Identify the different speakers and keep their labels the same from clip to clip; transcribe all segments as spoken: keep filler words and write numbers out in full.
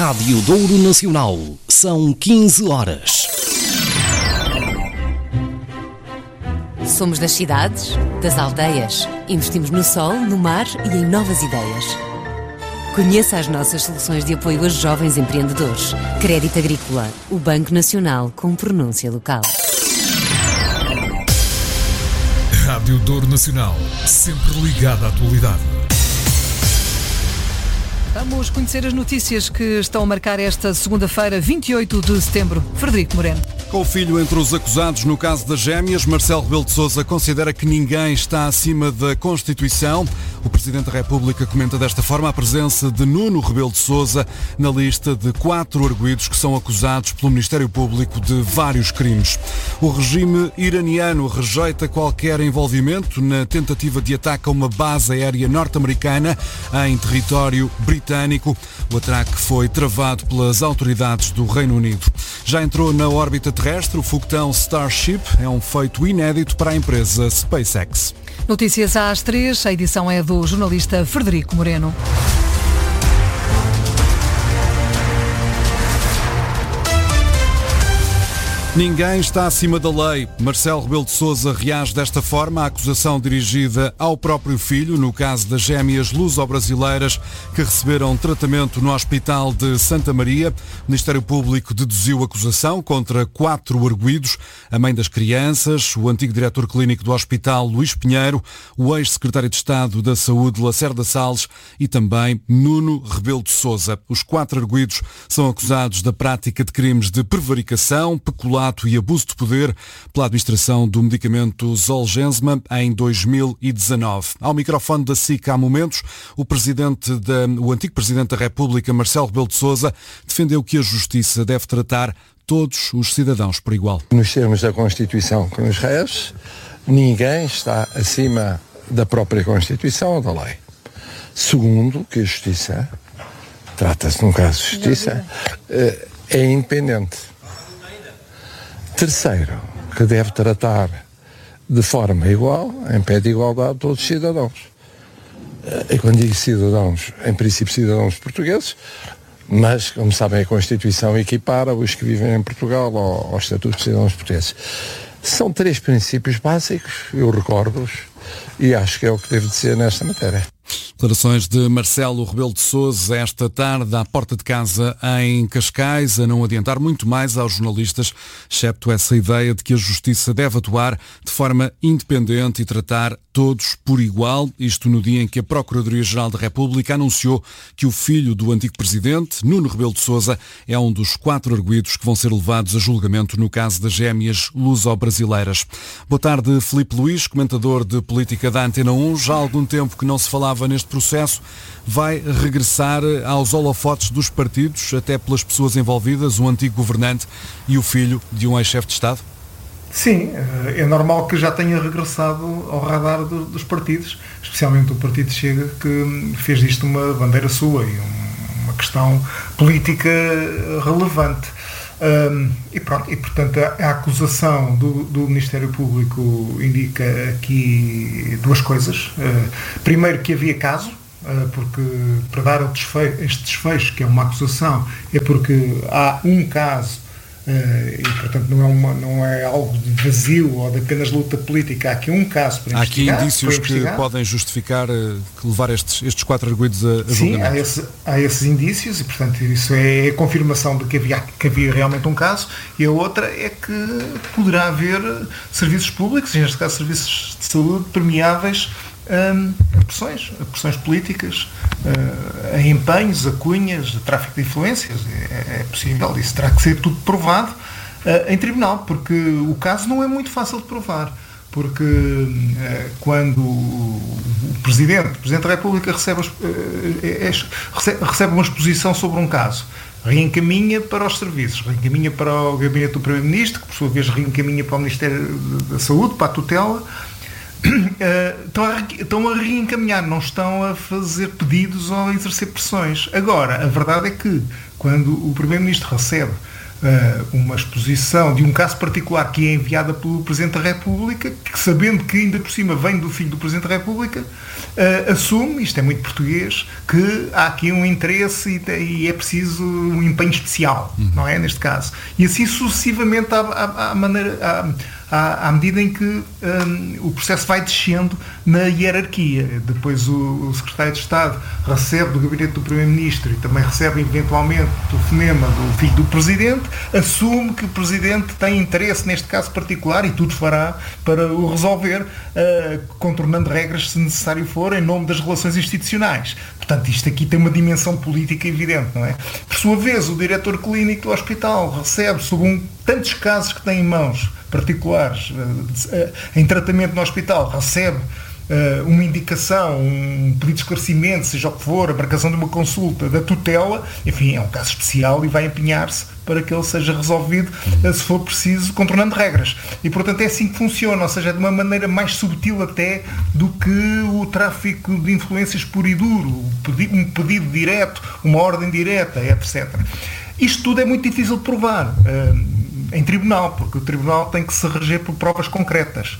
Speaker 1: Rádio Douro Nacional. São quinze horas.
Speaker 2: Somos das cidades, das aldeias. Investimos no sol, no mar e em novas ideias. Conheça as nossas soluções de apoio a jovens empreendedores. Crédito Agrícola, o Banco Nacional com pronúncia local.
Speaker 3: Rádio Douro Nacional, sempre ligada à atualidade.
Speaker 4: Vamos conhecer as notícias que estão a marcar esta segunda-feira, vinte e oito de setembro. Frederico Moreno.
Speaker 5: Com o filho entre os acusados no caso das gêmeas, Marcelo Rebelo de Sousa considera que ninguém está acima da Constituição. O Presidente da República comenta desta forma a presença de Nuno Rebelo de Sousa na lista de quatro arguidos que são acusados pelo Ministério Público de vários crimes. O regime iraniano rejeita qualquer envolvimento na tentativa de ataque a uma base aérea norte-americana em território britânico. O ataque foi travado pelas autoridades do Reino Unido. Já entrou na órbita terrestre o foguetão Starship, é um feito inédito para a empresa SpaceX.
Speaker 4: Notícias às três, a edição é do jornalista Frederico Moreno.
Speaker 5: Ninguém está acima da lei. Marcelo Rebelo de Sousa reage desta forma à acusação dirigida ao próprio filho, no caso das gêmeas luso-brasileiras que receberam tratamento no Hospital de Santa Maria. O Ministério Público deduziu a acusação contra quatro arguidos: a mãe das crianças, o antigo diretor clínico do hospital, Luís Pinheiro, o ex-secretário de Estado da Saúde, Lacerda Salles, e também Nuno Rebelo de Sousa. Os quatro arguidos são acusados da prática de crimes de prevaricação, peculato e abuso de poder pela administração do medicamento Zolgensma em dois mil e dezanove. Ao microfone da S I C há momentos, o, presidente da, o antigo Presidente da República, Marcelo Rebelo de Sousa, defendeu que a Justiça deve tratar todos os cidadãos por igual.
Speaker 6: Nos termos da Constituição que nos rege, ninguém está acima da própria Constituição ou da lei. Segundo, que a Justiça, trata-se de um caso de Justiça, é independente. Terceiro, que deve tratar de forma igual, em pé de igualdade, todos os cidadãos. E quando digo cidadãos, em princípio cidadãos portugueses, mas, como sabem, a Constituição equipara os que vivem em Portugal ao, ao Estatuto de Cidadãos Portugueses. São três princípios básicos, eu recordo-os, e acho que é o que devo dizer nesta matéria.
Speaker 5: Declarações de Marcelo Rebelo de Sousa esta tarde à porta de casa em Cascais, a não adiantar muito mais aos jornalistas, excepto essa ideia de que a Justiça deve atuar de forma independente e tratar todos por igual, isto no dia em que a Procuradoria-Geral da República anunciou que o filho do antigo Presidente, Nuno Rebelo de Sousa, é um dos quatro arguidos que vão ser levados a julgamento no caso das gêmeas luso-brasileiras. Boa tarde, Filipe Luís, comentador de política da Antena um. Já há algum tempo que não se falava neste processo. Vai regressar aos holofotes dos partidos, até pelas pessoas envolvidas, o antigo governante e o filho de um ex-chefe de Estado?
Speaker 7: Sim, é normal que já tenha regressado ao radar do, dos partidos, especialmente o Partido Chega, que fez disto uma bandeira sua e uma questão política relevante. Um, e pronto, e portanto a, a acusação do, do Ministério Público indica aqui duas coisas. Uh, primeiro, que havia caso, uh, porque para dar o desfecho, este desfecho, que é uma acusação, é porque há um caso. Uh, e portanto não é, uma, não é algo de vazio ou de apenas luta política. Há aqui um caso para
Speaker 5: há
Speaker 7: investigar.
Speaker 5: Há aqui indícios que podem justificar uh, levar estes, estes quatro arguidos a, a
Speaker 7: Sim,
Speaker 5: julgamento.
Speaker 7: há, esse, há esses indícios e portanto isso é a confirmação de que havia, que havia realmente um caso. E a outra é que poderá haver serviços públicos, neste caso serviços de saúde, permeáveis Um, a pressões, a pressões políticas, uh, a empenhos, a cunhas, a tráfico de influências. É, é possível, isso terá que ser tudo provado uh, em tribunal, porque o caso não é muito fácil de provar, porque uh, quando o, o Presidente, o Presidente da República recebe, uh, é, recebe, recebe uma exposição sobre um caso, reencaminha para os serviços, reencaminha para o gabinete do Primeiro-Ministro, que por sua vez reencaminha para o Ministério da Saúde, para a tutela. Uh, estão, a, estão a reencaminhar, não estão a fazer pedidos ou a exercer pressões. Agora, a verdade é que quando o Primeiro-Ministro recebe uma exposição de um caso particular que é enviada pelo Presidente da República, que, sabendo que ainda por cima vem do filho do Presidente da República, uh, assume, isto é muito português, que há aqui um interesse e, e é preciso um empenho especial, uhum. não é? Neste caso. E assim sucessivamente à, à, à maneira... À, À, à medida em que um, o processo vai descendo na hierarquia. Depois o, o Secretário de Estado recebe do Gabinete do Primeiro-Ministro e também recebe eventualmente o telefonema do filho do Presidente, assume que o Presidente tem interesse neste caso particular e tudo fará para o resolver, uh, contornando regras se necessário for, em nome das relações institucionais. Portanto, isto aqui tem uma dimensão política evidente, não é? Por sua vez, o diretor clínico do hospital recebe sobre um, tantos casos que tem em mãos particulares em tratamento no hospital, recebe uh, uma indicação, um pedido de esclarecimento, seja o que for, a marcação de uma consulta da tutela, enfim, é um caso especial e vai empenhar-se para que ele seja resolvido, uh, se for preciso, contornando regras. E, portanto, é assim que funciona, ou seja, é de uma maneira mais subtil até do que o tráfico de influências puro e duro, um pedido, um pedido direto, uma ordem direta, etcétera. Isto tudo é muito difícil de provar uh, em tribunal, porque o tribunal tem que se reger por provas concretas.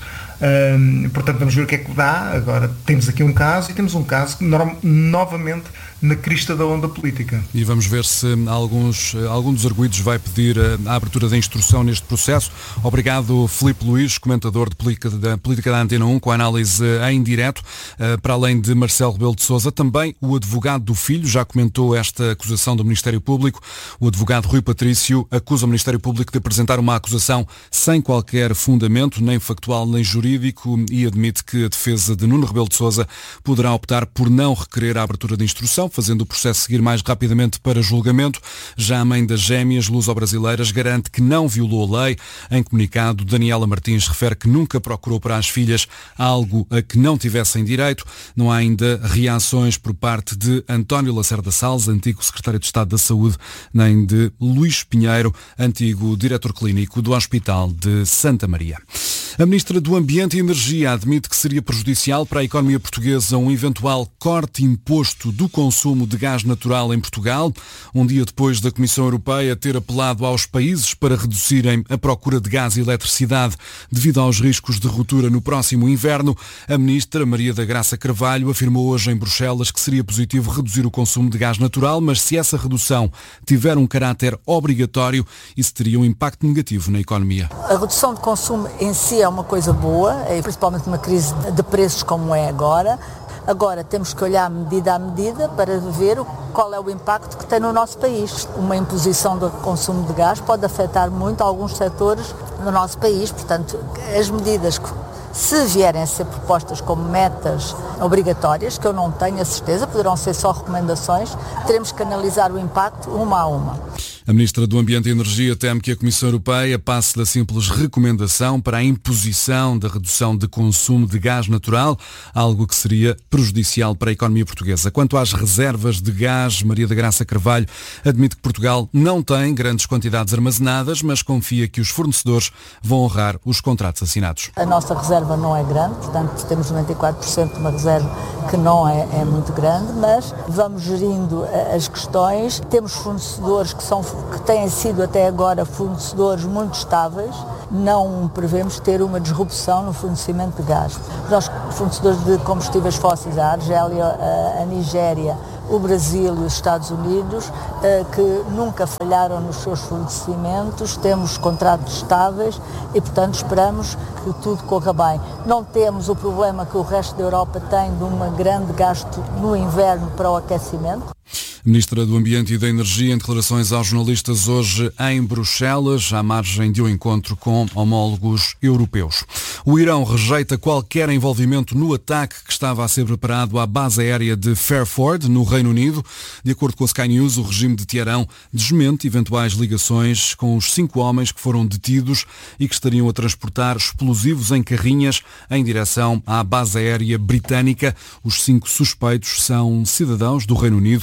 Speaker 7: Um, portanto, vamos ver o que é que dá. Agora, temos aqui um caso e temos um caso que no, novamente na crista da onda política.
Speaker 5: E vamos ver se alguns, algum dos arguidos vai pedir a, a abertura da instrução neste processo. Obrigado, Filipe Luís, comentador de política da, política da Antena um, com a análise em direto. Uh, para além de Marcelo Rebelo de Sousa, também o advogado do filho já comentou esta acusação do Ministério Público. O advogado Rui Patrício acusa o Ministério Público de apresentar uma acusação sem qualquer fundamento, nem factual nem jurídico, e admite que a defesa de Nuno Rebelo de Sousa poderá optar por não requerer a abertura de instrução, fazendo o processo seguir mais rapidamente para julgamento. Já a mãe das gêmeas luso-brasileiras garante que não violou a lei. Em comunicado, Daniela Martins refere que nunca procurou para as filhas algo a que não tivessem direito. Não há ainda reações por parte de António Lacerda Salles, antigo secretário de Estado da Saúde, nem de Luís Pinheiro, antigo diretor clínico do Hospital de Santa Maria. A Ministra do Ambiente e Energia admite que seria prejudicial para a economia portuguesa um eventual corte imposto do consumo de gás natural em Portugal, um dia depois da Comissão Europeia ter apelado aos países para reduzirem a procura de gás e eletricidade devido aos riscos de ruptura no próximo inverno. A Ministra Maria da Graça Carvalho afirmou hoje em Bruxelas que seria positivo reduzir o consumo de gás natural, mas se essa redução tiver um caráter obrigatório, isso teria um impacto negativo na economia.
Speaker 8: A redução de consumo em si é uma coisa boa, principalmente numa crise de preços como é agora. Agora temos que olhar medida a medida para ver qual é o impacto que tem no nosso país. Uma imposição do consumo de gás pode afetar muito alguns setores no nosso país, portanto, as medidas que, se vierem a ser propostas como metas obrigatórias, que eu não tenho a certeza, poderão ser só recomendações, teremos que analisar o impacto uma a uma.
Speaker 5: A Ministra do Ambiente e Energia teme que a Comissão Europeia passe da simples recomendação para a imposição da redução de consumo de gás natural, algo que seria prejudicial para a economia portuguesa. Quanto às reservas de gás, Maria da Graça Carvalho admite que Portugal não tem grandes quantidades armazenadas, mas confia que os fornecedores vão honrar os contratos assinados.
Speaker 8: A nossa reserva não é grande, portanto temos noventa e quatro por cento de uma reserva que não é, é muito grande, mas vamos gerindo as questões. Temos fornecedores que são que têm sido até agora fornecedores muito estáveis, não prevemos ter uma disrupção no fornecimento de gás. Nós, fornecedores de combustíveis fósseis, a Argélia, a Nigéria, o Brasil e os Estados Unidos, que nunca falharam nos seus fornecimentos, temos contratos estáveis e, portanto, esperamos que tudo corra bem. Não temos o problema que o resto da Europa tem de um grande gasto no inverno para o aquecimento.
Speaker 5: Ministra do Ambiente e da Energia, em declarações aos jornalistas hoje em Bruxelas, à margem de um encontro com homólogos europeus. O Irão rejeita qualquer envolvimento no ataque que estava a ser preparado à base aérea de Fairford, no Reino Unido. De acordo com a Sky News, o regime de Teherão desmente eventuais ligações com os cinco homens que foram detidos e que estariam a transportar explosivos em carrinhas em direção à base aérea britânica. Os cinco suspeitos são cidadãos do Reino Unido. Foi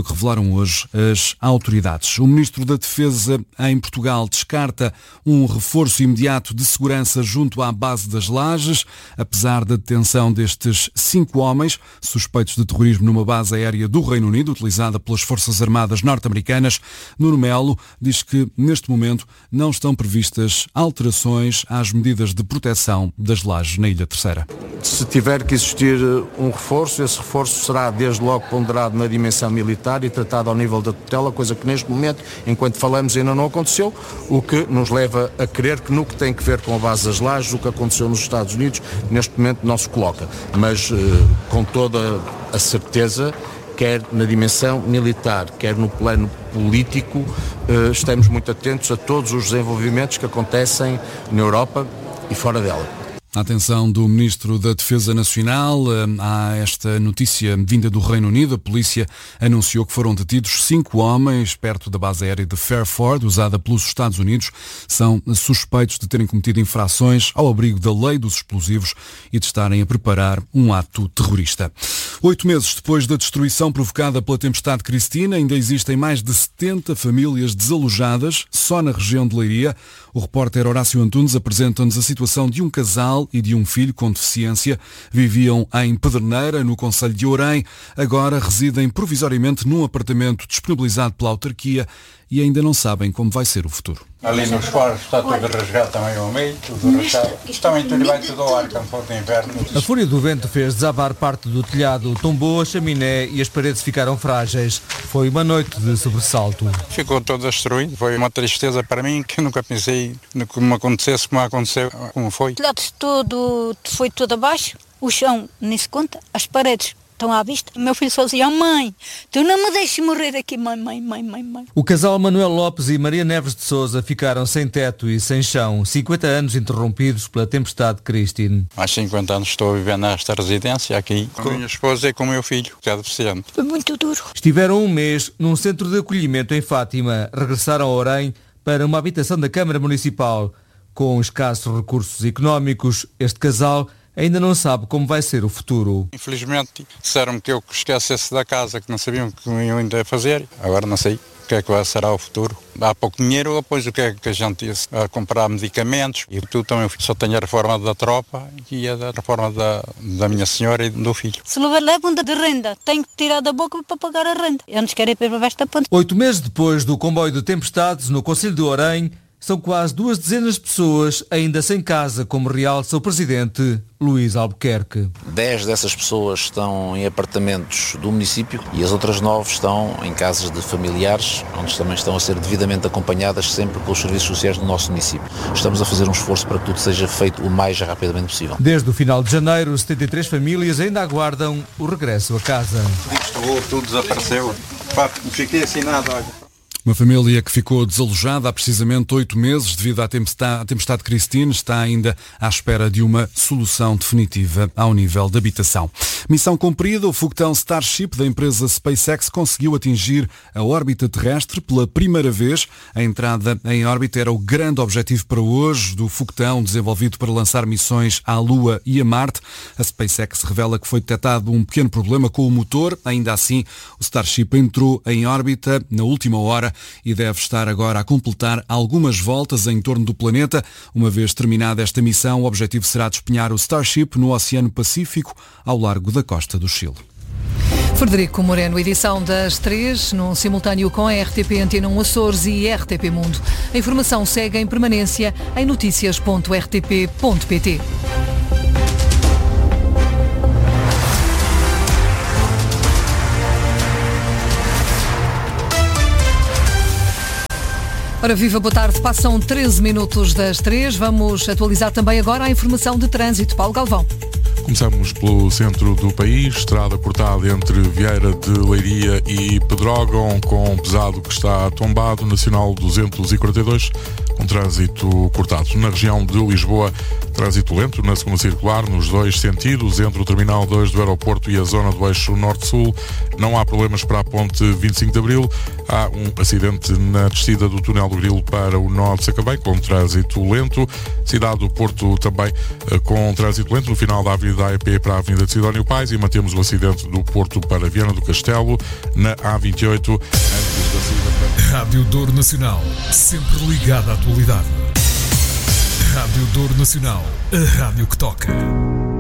Speaker 5: foi o que revelaram hoje as autoridades. O Ministro da Defesa em Portugal descarta um reforço imediato de segurança junto à base das Lajes, apesar da detenção destes cinco homens suspeitos de terrorismo numa base aérea do Reino Unido, utilizada pelas Forças Armadas norte-americanas. Nuno Melo diz que, neste momento, não estão previstas alterações às medidas de proteção das Lajes na Ilha Terceira.
Speaker 9: Se tiver que existir um reforço, esse reforço será desde logo ponderado na dimensão militar e tratado ao nível da tutela, coisa que neste momento, enquanto falamos, ainda não aconteceu, o que nos leva a crer que no que tem que ver com a base das Lajes, o que aconteceu nos Estados Unidos, neste momento não se coloca. Mas com toda a certeza, quer na dimensão militar, quer no plano político, estamos muito atentos a todos os desenvolvimentos que acontecem na Europa e fora dela.
Speaker 5: A atenção do Ministro da Defesa Nacional a esta notícia vinda do Reino Unido. A polícia anunciou que foram detidos cinco homens perto da base aérea de Fairford, usada pelos Estados Unidos. São suspeitos de terem cometido infrações ao abrigo da lei dos explosivos e de estarem a preparar um ato terrorista. Oito meses depois da destruição provocada pela tempestade Cristina, ainda existem mais de setenta famílias desalojadas só na região de Leiria. O repórter Horácio Antunes apresenta-nos a situação de um casal e de um filho com deficiência. Viviam em Pedreneira, no concelho de Ourém. Agora residem provisoriamente num apartamento disponibilizado pela autarquia e ainda não sabem como vai ser o futuro.
Speaker 10: Ali nos quartos está tudo rasgado também ao meio, tudo rachado. Também tudo vai tudo ao ar, quando for de inverno.
Speaker 11: A fúria do vento fez desabar parte do telhado, tombou a chaminé e as paredes ficaram frágeis. Foi uma noite de sobressalto.
Speaker 10: Ficou todo destruído. Foi uma tristeza para mim que eu nunca pensei que me acontecesse como aconteceu, como foi.
Speaker 12: O telhado todo foi todo abaixo, o chão nem se conta, as paredes estão à vista. O meu filho só dizia: mãe, tu não me deixes morrer aqui, mãe, mãe, mãe, mãe, mãe.
Speaker 11: O casal Manuel Lopes e Maria Neves de Sousa ficaram sem teto e sem chão, cinquenta anos interrompidos pela tempestade Christine.
Speaker 10: Há cinquenta anos estou a viver nesta residência aqui, com a minha esposa e com o meu filho, que é deficiente.
Speaker 12: Foi muito duro.
Speaker 11: Estiveram um mês num centro de acolhimento em Fátima, regressaram a Ourém para uma habitação da Câmara Municipal. Com escassos recursos económicos, este casal ainda não sabe como vai ser o futuro.
Speaker 10: Infelizmente disseram-me que eu esquecesse da casa, que não sabiam o que iam ainda fazer. Agora não sei o que é que será o futuro. Há pouco dinheiro, depois o que é que a gente ia a comprar medicamentos. E tu também só tenho a reforma da tropa e a reforma da, da minha senhora e do filho.
Speaker 12: Se levam de renda, tenho que tirar da boca para pagar a renda. Eu não quero ir para esta ponte.
Speaker 11: Oito meses depois do comboio de tempestades no concelho de Ourém, são quase duas dezenas de pessoas ainda sem casa, como realça o presidente Luís Albuquerque.
Speaker 13: Dez dessas pessoas estão em apartamentos do município e as outras nove estão em casas de familiares, onde também estão a ser devidamente acompanhadas sempre pelos serviços sociais do nosso município. Estamos a fazer um esforço para que tudo seja feito o mais rapidamente possível.
Speaker 11: Desde o final de janeiro, setenta e três famílias ainda aguardam o regresso a casa.
Speaker 10: Isto tudo desapareceu. Fiquei assinado, olha.
Speaker 5: Uma família que ficou desalojada há precisamente oito meses devido à tempestade, à tempestade Christine está ainda à espera de uma solução definitiva ao nível de habitação. Missão cumprida, o foguetão Starship da empresa SpaceX conseguiu atingir a órbita terrestre pela primeira vez. A entrada em órbita era o grande objetivo para hoje do foguetão desenvolvido para lançar missões à Lua e a Marte. A SpaceX revela que foi detectado um pequeno problema com o motor. Ainda assim, o Starship entrou em órbita na última hora e deve estar agora a completar algumas voltas em torno do planeta. Uma vez terminada esta missão, o objetivo será despenhar o Starship no Oceano Pacífico, ao largo da costa do Chile.
Speaker 4: Frederico Moreno, edição das três, num simultâneo com a R T P Antena um Açores e R T P Mundo. A informação segue em permanência em notícias ponto r t p ponto p t. Ora viva, boa tarde. Passam treze minutos das três. Vamos atualizar também agora a informação de trânsito. Paulo Galvão.
Speaker 14: Começamos pelo centro do país, estrada cortada entre Vieira de Leiria e Pedrógão, com pesado que está tombado, Nacional duzentos e quarenta e dois, com trânsito cortado. Na região de Lisboa, trânsito lento na segunda circular, nos dois sentidos, entre o Terminal dois do aeroporto e a zona do eixo norte-sul. Não há problemas para a ponte vinte e cinco de Abril. Há um acidente na descida do túnel do Grilo para o nó de Sacavém, com trânsito lento. Cidade do Porto também com trânsito lento, no final da Avenida saída da A E P para a Avenida de Sidónio Pais e mantemos o acidente do Porto para Viana do Castelo, na A vinte e oito, antes da saída para...
Speaker 3: Rádio Douro Nacional, sempre ligada à atualidade. Rádio Douro Nacional, a rádio que toca.